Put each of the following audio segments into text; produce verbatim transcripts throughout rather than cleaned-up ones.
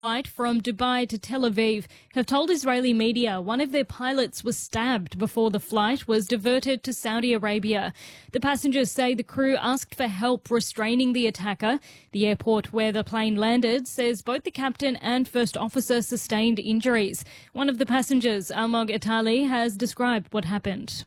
Flight from Dubai to Tel Aviv have told Israeli media one of their pilots was stabbed before the flight was diverted to Saudi Arabia. The passengers say the crew asked for help restraining the attacker. The airport where the plane landed says both the captain and first officer sustained injuries. One of the passengers, Almog Itali, has described what happened.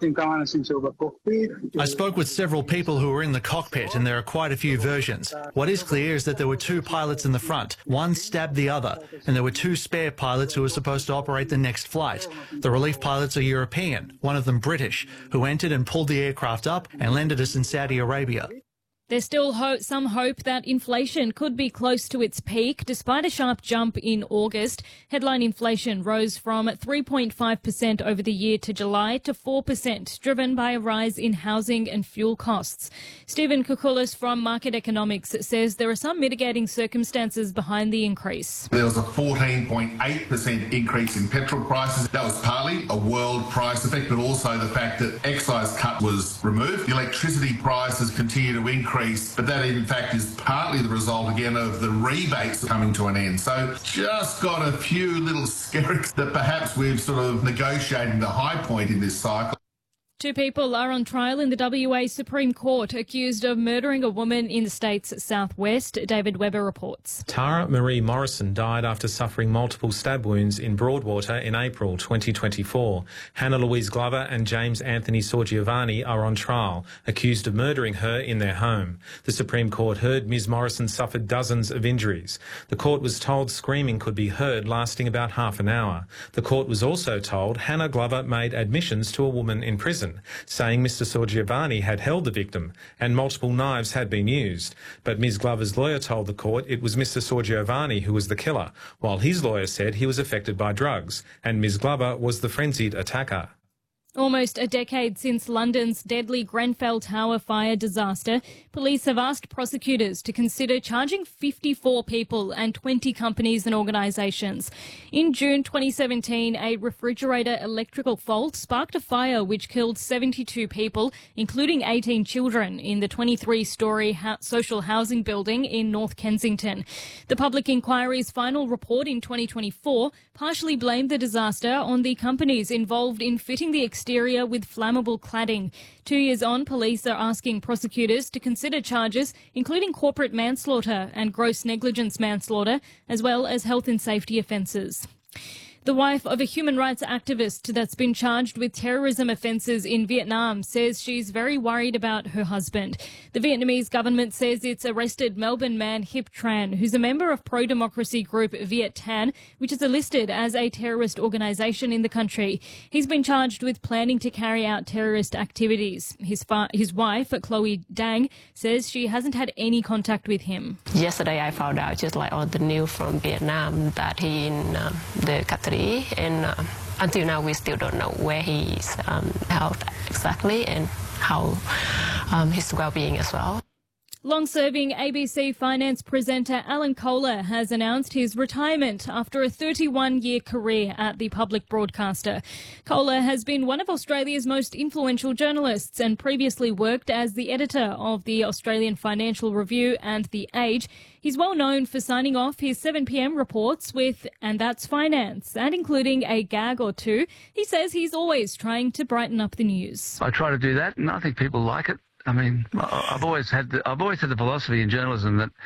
I spoke with several people who were in the cockpit, and there are quite a few versions. What is clear is that there were two pilots in the front. One stabbed the other, and there were two spare pilots who were supposed to operate the next flight. The relief pilots are European, one of them British, who entered and pulled the aircraft up and landed us in Saudi Arabia. There's still ho- some hope that inflation could be close to its peak. Despite a sharp jump in August, headline inflation rose from three point five percent over the year to July to four percent, driven by a rise in housing and fuel costs. Stephen Koukoulas from Market Economics says there are some mitigating circumstances behind the increase. There was a fourteen point eight percent increase in petrol prices. That was partly a world price effect, but also the fact that excise cut was removed. The electricity prices continue to increase. But that, in fact, is partly the result, again, of the rebates coming to an end. So just got a few little skerricks that perhaps we've sort of negotiated the high point in this cycle. Two people are on trial in the W A Supreme Court accused of murdering a woman in the state's southwest. David Webber reports. Tara Marie Morrison died after suffering multiple stab wounds in Broadwater in April twenty twenty-four. Hannah Louise Glover and James Anthony Sorgiovanni are on trial, accused of murdering her in their home. The Supreme Court heard Miz Morrison suffered dozens of injuries. The court was told screaming could be heard, lasting about half an hour. The court was also told Hannah Glover made admissions to a woman in prison, saying Mister Sorgiovanni had held the victim and multiple knives had been used. But Miz Glover's lawyer told the court it was Mister Sorgiovanni who was the killer, while his lawyer said he was affected by drugs and Miz Glover was the frenzied attacker. Almost a decade since London's deadly Grenfell Tower fire disaster, police have asked prosecutors to consider charging fifty-four people and twenty companies and organisations. In June twenty seventeen, a refrigerator electrical fault sparked a fire which killed seventy-two people, including eighteen children, in the twenty-three storey ha- social housing building in North Kensington. The public inquiry's final report in twenty twenty-four partially blamed the disaster on the companies involved in fitting the exterior with flammable cladding. Two years on, police are asking prosecutors to consider charges including corporate manslaughter and gross negligence manslaughter, as well as health and safety offences. The wife of a human rights activist that's been charged with terrorism offences in Vietnam says she's very worried about her husband. The Vietnamese government says it's arrested Melbourne man Hip Tran, who's a member of pro-democracy group Viet Thanh, which is listed as a terrorist organisation in the country. He's been charged with planning to carry out terrorist activities. His, fa- his wife, Chloe Dang, says she hasn't had any contact with him. Yesterday I found out just like on the news from Vietnam that he in um, the country, and uh, until now we still don't know where he is um, held exactly and how um, his well-being as well. Long-serving A B C finance presenter Alan Kohler has announced his retirement after a thirty-one-year career at the public broadcaster. Kohler has been one of Australia's most influential journalists and previously worked as the editor of the Australian Financial Review and The Age. He's well known for signing off his seven p m reports with "And That's Finance" and including a gag or two. He says he's always trying to brighten up the news. I try to do that, and I think people like it. I mean, I've always had the, I've always had the philosophy in journalism that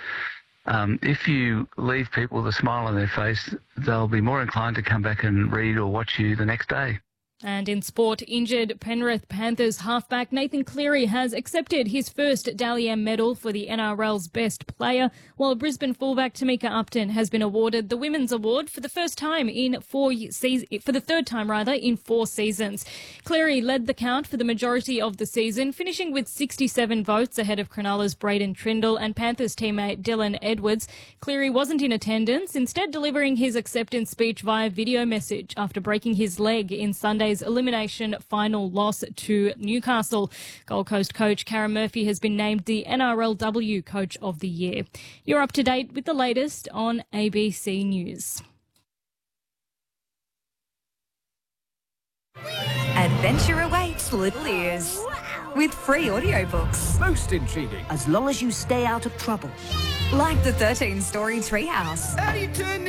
um, if you leave people with a smile on their face, they'll be more inclined to come back and read or watch you the next day. And in sport, injured Penrith Panthers halfback Nathan Cleary has accepted his first Dally M medal for the N R L's best player, while Brisbane fullback Tamika Upton has been awarded the Women's Award for the first time in four seasons, for the third time rather in four seasons. Cleary led the count for the majority of the season, finishing with sixty-seven votes ahead of Cronulla's Braden Trindle and Panthers teammate Dylan Edwards. Cleary wasn't in attendance, instead delivering his acceptance speech via video message after breaking his leg in Sunday's elimination final loss to Newcastle. Gold Coast coach Karen Murphy has been named the N R L W Coach of the Year. You're up to date with the latest on A B C News. Adventure awaits little ears. Wow. with free audiobooks. Most intriguing. As long as you stay out of trouble. Like the thirteen story treehouse. How do you turn